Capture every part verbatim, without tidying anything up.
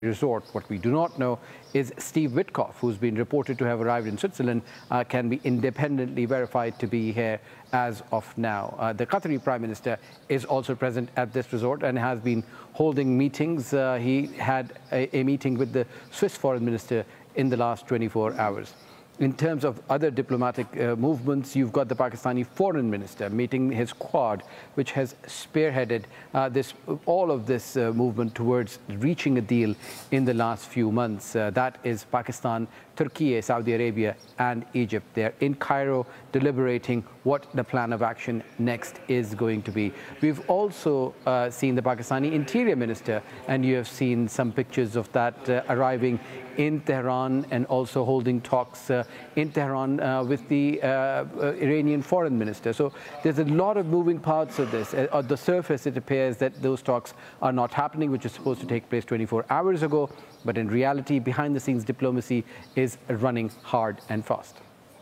resort. What we do not know is Steve Witkoff, who's been reported to have arrived in Switzerland, uh, can be independently verified to be here as of now. Uh, the Qatari Prime Minister is also present at this resort and has been holding meetings. Uh, he had a, a meeting with the Swiss Foreign Minister in the last twenty-four hours. In terms of other diplomatic uh, movements, you've got the Pakistani Foreign Minister meeting his Quad, which has spearheaded uh, this, all of this uh, movement towards reaching a deal in the last few months. Uh, that is Pakistan, Turkey, Saudi Arabia and Egypt. They're in Cairo deliberating what the plan of action next is going to be. We've also uh, seen the Pakistani Interior Minister, and you have seen some pictures of that uh, arriving in Tehran and also holding talks uh, in Tehran uh, with the uh, uh, Iranian Foreign Minister. So there's a lot of moving parts of this. Uh, on the surface, it appears that those talks are not happening, which is supposed to take place twenty-four hours ago. But in reality, behind the scenes diplomacy is running hard and fast.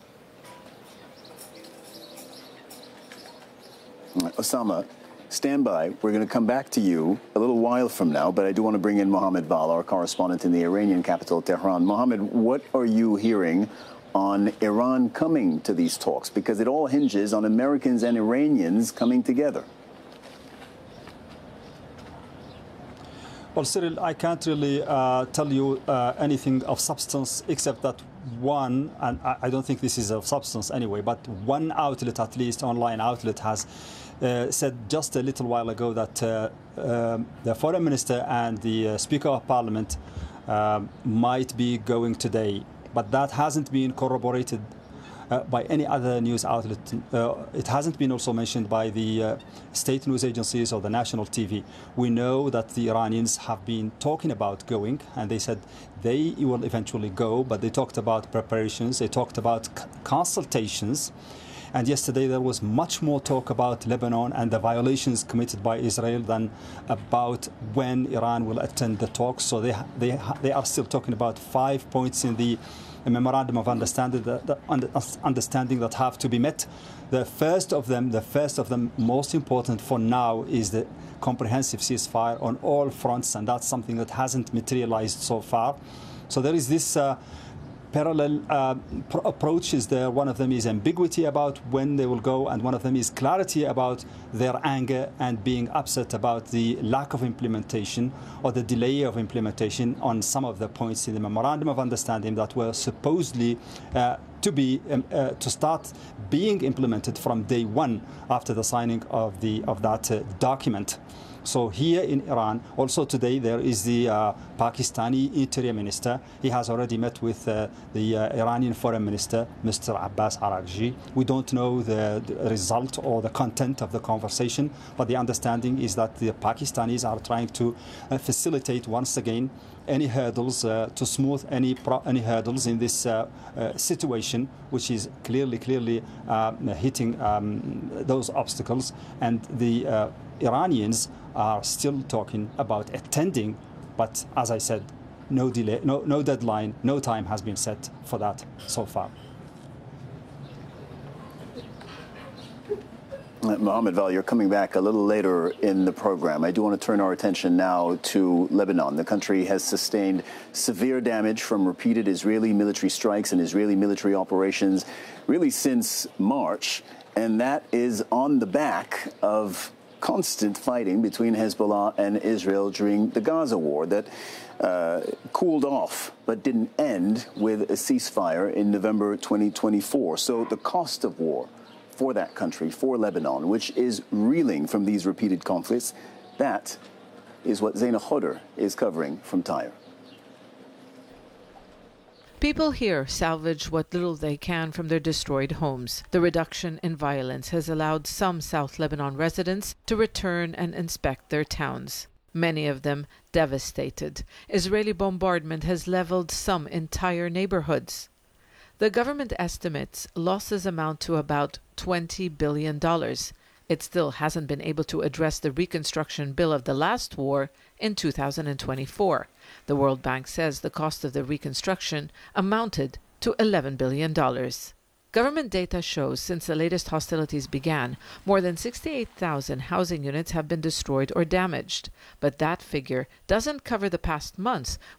Osama, stand by. We're going to come back to you a little while from now, but I do want to bring in Mohammed Val, our correspondent in the Iranian capital, Tehran. Mohammed, what are you hearing on Iran coming to these talks? Because it all hinges on Americans and Iranians coming together. Well, Cyril, I can't really uh, tell you uh, anything of substance except that one, and I don't think this is of substance anyway, but one outlet, at least online outlet, has uh, said just a little while ago that uh, uh, the foreign minister and the uh, speaker of parliament uh, might be going today, but that hasn't been corroborated Uh, by any other news outlet. Uh, it hasn't been also mentioned by the uh, state news agencies or the national T V. We know that the Iranians have been talking about going, and they said they will eventually go, but they talked about preparations, they talked about consultations. And yesterday there was much more talk about Lebanon and the violations committed by Israel than about when Iran will attend the talks. So they, they, they are still talking about five points in the a memorandum of understanding that, that understanding that have to be met. The first of them, the first of them, most important for now, is the comprehensive ceasefire on all fronts, and that's something that hasn't materialized so far. So there is this uh, parallel uh, pr approaches there. One of them is ambiguity about when they will go, and one of them is clarity about their anger and being upset about the lack of implementation or the delay of implementation on some of the points in the memorandum of understanding that were supposedly uh, to be um, uh, to start being implemented from day one after the signing of the of that uh, document. So here in Iran, also today, there is the uh, Pakistani Interior Minister. He has already met with uh, the uh, Iranian Foreign Minister, Mister Abbas Araghchi. We don't know the, the result or the content of the conversation, but the understanding is that the Pakistanis are trying to uh, facilitate once again any hurdles, uh, to smooth any pro any hurdles in this uh, uh, situation, which is clearly, clearly uh, hitting um, those obstacles. And the uh, Iranians are still talking about attending, but as I said, no delay, no, no deadline, no time has been set for that so far. Mohammed Val, you're coming back a little later in the program. I do want to turn our attention now to Lebanon. The country has sustained severe damage from repeated Israeli military strikes and Israeli military operations really since March, and that is on the back of constant fighting between Hezbollah and Israel during the Gaza war that uh, cooled off but didn't end with a ceasefire in November twenty twenty-four. So the cost of war for that country, for Lebanon, which is reeling from these repeated conflicts, that is what Zaina Khodr is covering from Tyre. People here salvage what little they can from their destroyed homes. The reduction in violence has allowed some South Lebanon residents to return and inspect their towns, many of them devastated. Israeli bombardment has leveled some entire neighborhoods. The government estimates losses amount to about twenty billion dollars. It still hasn't been able to address the reconstruction bill of the last war in two thousand twenty-four. The World Bank says the cost of the reconstruction amounted to eleven billion dollars. Government data shows since the latest hostilities began, more than sixty-eight thousand housing units have been destroyed or damaged. But that figure doesn't cover the past months,